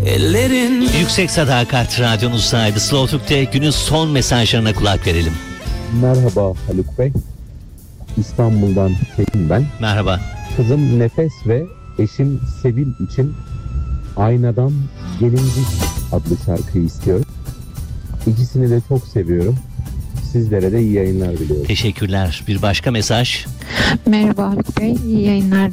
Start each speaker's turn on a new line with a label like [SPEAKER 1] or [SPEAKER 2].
[SPEAKER 1] ellerin.
[SPEAKER 2] Yüksek Sadakat radyonuzdaydı. Slow Türk'te günün son mesajlarına kulak verelim.
[SPEAKER 3] Merhaba Haluk Bey. İstanbul'dan Hüseyin ben.
[SPEAKER 2] Merhaba.
[SPEAKER 3] Kızım Nefes ve eşim Sevil için Aynadan Gelincik adlı şarkıyı istiyorum. İkisini de çok seviyorum. Sizlere de iyi yayınlar diliyorum.
[SPEAKER 2] Teşekkürler. Bir başka mesaj.
[SPEAKER 4] Merhaba Haluk Bey, iyi yayınlar